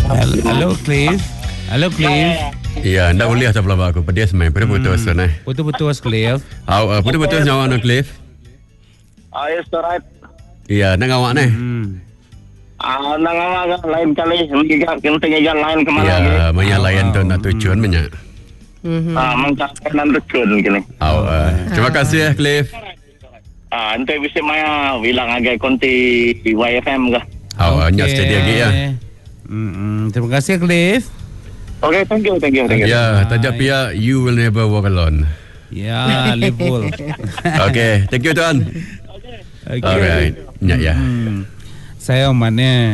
Halo Cliff. Halo Cliff. Ya, ndak boleh atas pelabak aku. Pedas main. Putus sana. Putus Cliff. Putus nyawa nak Cliff. Yes, right. Iya, nak awak ni. Nang awak lain kali kita jalan lain kemana lagi? Ya, banyak layan tu nak tujuan banyak. Mengkaitkan tujuan gini. Terima kasih ya Cliff. Ente bisa maya bilang agak konti di YFM kah? Nyas jadi lagi ya. Terima kasih Cliff. Okay, thank you. Ya, tajak pia you will never walk alone. Ya, Liverpool. Okay, thank you tuan. Okay. Alright. Ya. Saya mana?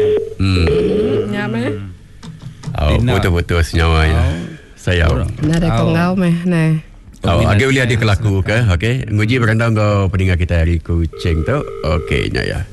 Putus nyawa ya. Saya. Nada kau meh nah. Agak boleh ada kelaku ke? Okay. Nguji berandang kau pendengar kita hari kucing tu. Okay, ya.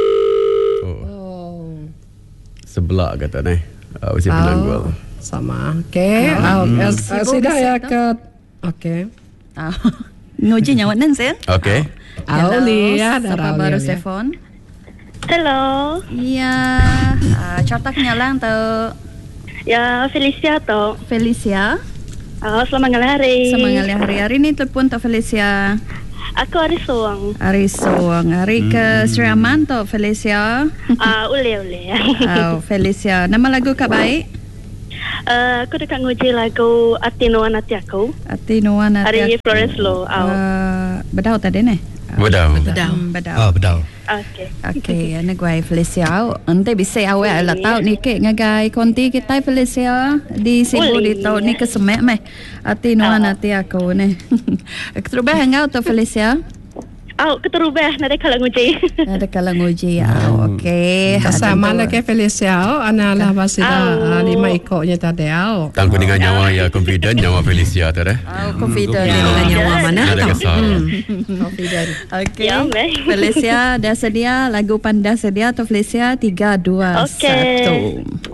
Sebelah kata ni. Mesti penanggul. Sama. Okay. Sudah ya ke. Okay. Nguji nyawa nang sen. Okay. Aulia Siapa baru telefon? Hello. Iya. Contoh kenyalang tu. Ya, Felicia tu. Felicia. Selamat hari. Semangat hari ni telepon tu Felicia. Aku Ari Soang. Hari ke Sri Aman tu Felicia. Ule. Felicia. Nama lagu kak baik? Aku dekat nguji lagu Ati Nuan Ati Aku. Ati Nuan Ati Aku. Hari Florence Low. Bedau tadi ni? Bedau. Bedau. Okay, ana guai Felicia. Ante bisa awak ala tahu ni ke ngagai konti kita Felicia di Cebu di tahun ni ke semek meh. Ati Nuan Ati Aku ni. Keterubah hangau tu Felicia? Keterubah nada kalau nguji. Okay. Sama lagi Felicia. Ana lah basida 5 ekornya tadi. Tangku dengan nyawa ya confident nyawa Felicia tu dah. Confident dengan nyawa mana ada kesal. Confident. Okay. Felicia dah sedia lagu Panda sedia tu Felicia 3 2 1.